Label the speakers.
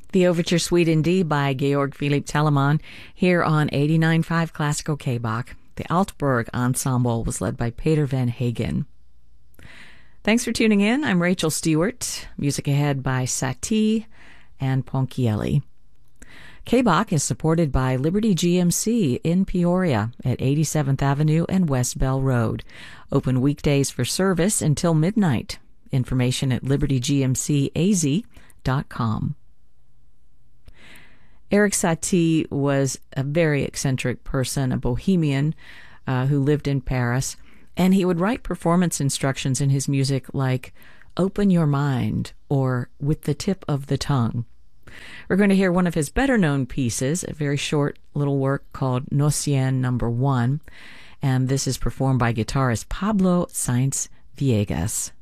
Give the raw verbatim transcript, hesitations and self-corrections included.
Speaker 1: The Overture Suite in D by Georg Philipp Telemann here on eighty-nine point five Classical K-Bach. The Altberg Ensemble was led by Peter Van Hagen. Thanks for tuning in. I'm Rachel Stewart. Music ahead by Satie and Ponchielli. K-Bach is supported by Liberty G M C in Peoria at eighty-seventh Avenue and West Bell Road. Open weekdays for service until midnight. Information at liberty g m c a z dot com. Erik Satie was a very eccentric person, a bohemian uh, who lived in Paris, and he would write performance instructions in his music like, "Open your mind," or "With the tip of the tongue." We're going to hear one of his better-known pieces, a very short little work called Nocien Number One, and this is performed by guitarist Pablo Sainz Villegas.